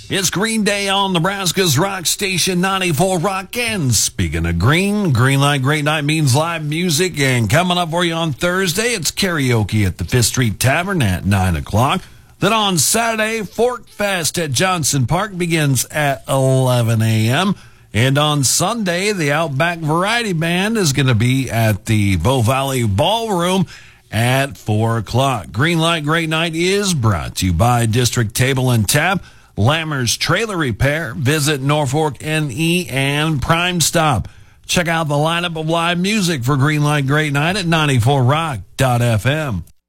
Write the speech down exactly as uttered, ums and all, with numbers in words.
It's Green Day on Nebraska's Rock Station ninety-four Rock. And speaking of green, Green Light Great Night means live music. And coming up for you on Thursday, it's karaoke at the Fifth Street Tavern at nine o'clock. Then on Saturday, Fork Fest at Johnson Park begins at eleven a.m. And on Sunday, the Outback Variety Band is going to be at the Bow Valley Ballroom at four o'clock. Green Light Great Night is brought to you by District Table and Tap, Lammer's Trailer Repair, Visit Norfolk N E, and Prime Stop. Check out the lineup of live music for Green Light Great Night at ninety-four rock dot f m.